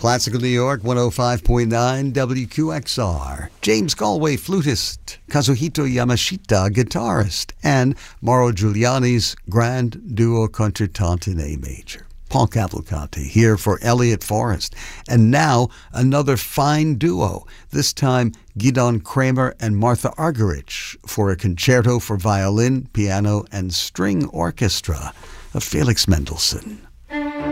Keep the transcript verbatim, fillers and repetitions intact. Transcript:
Classical New York, one oh five point nine W Q X R. James Galway, flutist. Kazuhito Yamashita, guitarist. And Mauro Giuliani's grand duo concertante in A major. Paul Cavalcanti here for Elliott Forrest. And now another fine duo, this time Gidon Kramer and Martha Argerich for a concerto for violin, piano, and string orchestra of Felix Mendelssohn.